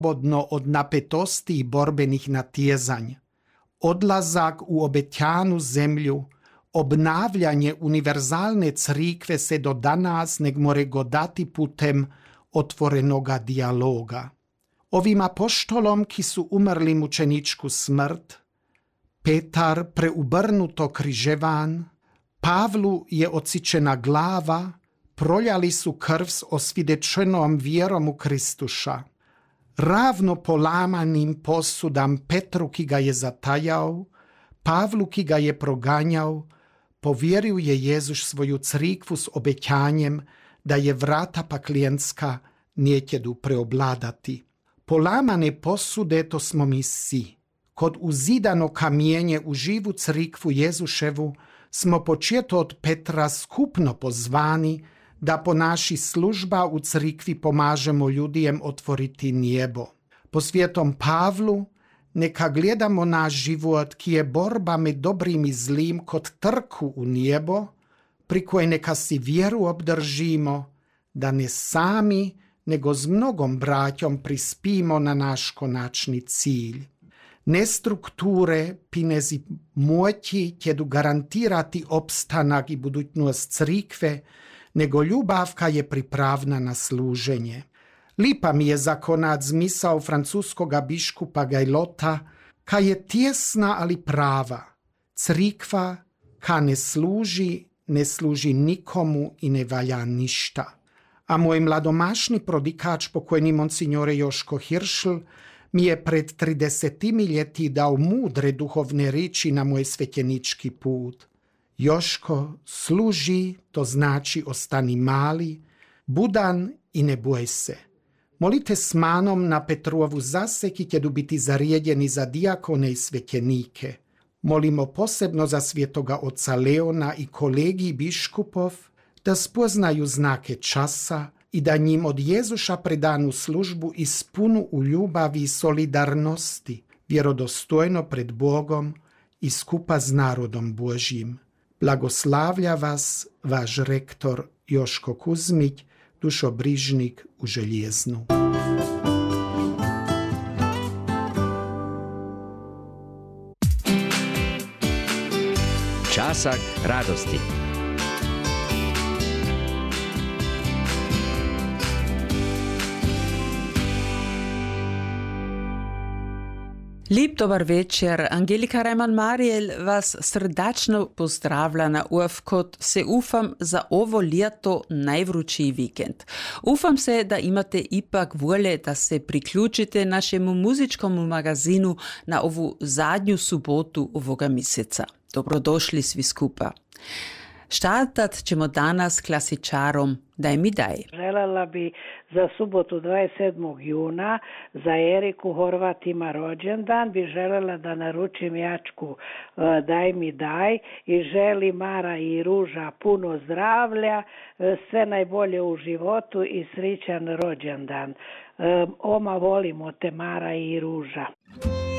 slobodno od napetosti i borbenih natjezanja. Odlazak u obećanu zemlju, obnavljanje univerzalne crikve se do danas nek more godati putem otvorenoga dijaloga. Ovim apoštolom, ki su umrli mučeničku smrt, Petar preubrnuto križevan, Pavlu je odsičena glava, proljali su krv s osvjedečenom vjerom u Kristuša. Ravno polamanim posudam Petru, ki ga je zatajao, Pavlu, ki ga je proganjao, povjerio je Jezus svoju crikvu s obećanjem da je vrata paklijenska nećedu preobladati. Polamane posude to smo mi si. Kod uzidano kamienje u živu crikvu Jezuševu smo početo od Petra skupno pozvani da po naši služba u crikvi pomažemo ljudijem otvoriti niebo. Po svijetom Pavlu neka gledamo naš život, ki je borba med dobrim i zlim kod trku u niebo, pri koje neka si vjeru obdržimo, da ne sami, nego z mnogom braćom prispimo na naš konačni cilj. Ne strukture, pinezi moći ćedu garantirati opstanak i budućnost crikve, nego ljubavka je pripravna na služenje. Lipa mi je za konac zmisao francuskoga biškupa Gajlota, ka je tjesna, ali prava. Crikva, ka ne služi nikomu i ne valja ništa. A moj mladomašni prodikač, pokojni monsignore Joško Hiršl, mi je pred 30 ljeti dao mudre duhovne riči na moj svećenički put. Joško, služi, to znači ostani mali, budan i ne boj se. Molite s manom na Petrovu zasek i ćedu biti zarijedjeni za dijakone i svećenike. Molimo posebno za svjetoga oca Leona i kolegi biškupov, da spoznaju znake časa i da njim od Jezuša predanu službu ispunu u ljubavi i solidarnosti, vjerodostojno pred Bogom i skupa s narodom Božjim. Blagoslavlja vas vaš rektor Joško Kuzmić, dušobrižnik u Željeznu. Časak radosti. Lep dobar večer, Angelika Reimann-Mariel vas srdačno pozdravlja na kot se ufam za ovo ljeto najvrućiji vikend. Ufam se da imate ipak volje da se priključite našemu muzičkomu magazinu na ovu zadnju subotu ovoga mjeseca. Dobrodošli svi skupa. Štartat ćemo danas klasičarom Daj mi daj. Želela bi za subotu 27. juna za Eriku Horvat ima rođendan, bi želela da naručim jačku Daj mi daj i želi Mara i Ruža puno zdravlja, sve najbolje u životu i srećan rođendan. Oma volimo te Mara i Ruža.